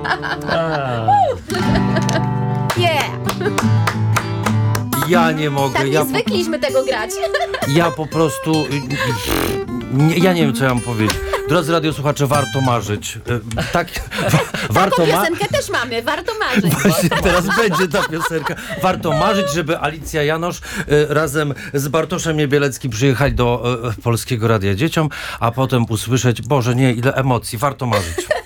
Yeah! Ja nie mogę. Tak nie zwykliśmy tego grać. Ja po prostu... Ja nie wiem, co ja mam powiedzieć. Drodzy radiosłuchacze, warto marzyć. Tak, warto Taką piosenkę też mamy, warto marzyć. Właśnie teraz będzie ta piosenka. Warto marzyć, żeby Alicja Janosz razem z Bartoszem Niebieleckim przyjechali do Polskiego Radia Dzieciom, a potem usłyszeć, Boże nie, ile emocji, warto marzyć.